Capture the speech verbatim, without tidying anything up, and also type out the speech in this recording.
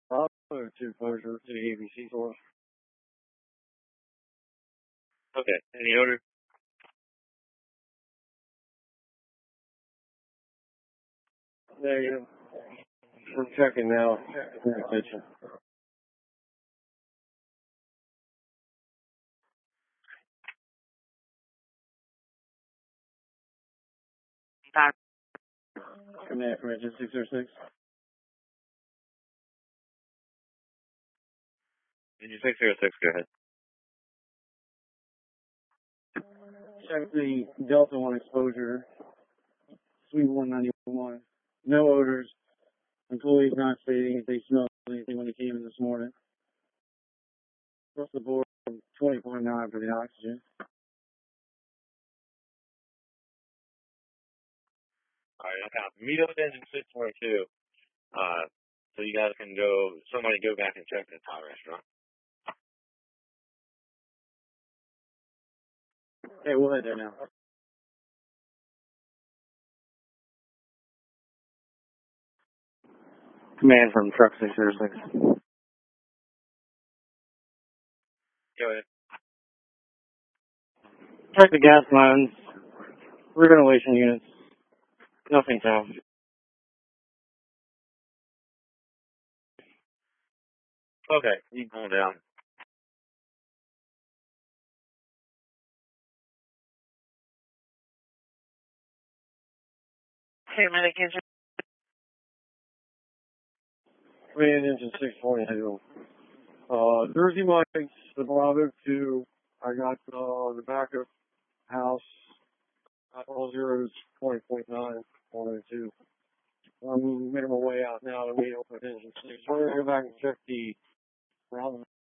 I'll go to closure to the A B C source. Okay. Any order? There you go. We're checking now. In the kitchen. Command from engine six oh six. Engine six oh six, go ahead. Check the Delta one exposure. Suite one ninety-one. No odors. Employees not stating if they smelled anything when they came in this morning. Across the board, twenty point nine for the oxygen. Alright, I got meet up with engine six twenty-two. Uh, so you guys can go, somebody go back and check the Thai restaurant. Hey, we'll head there now. Command from truck six oh six. Go ahead. Check the gas lines. Reventilation units. Nothing found. Okay, you can calm down. Hey, medication. Command engine six twenty-two. Uh, Jersey Mike's, the Bravo two. I got, uh, the backup house. All zeros, twenty point nine, one oh two. I'm making my way out now to meet up with engine six. We're going to go back and check the route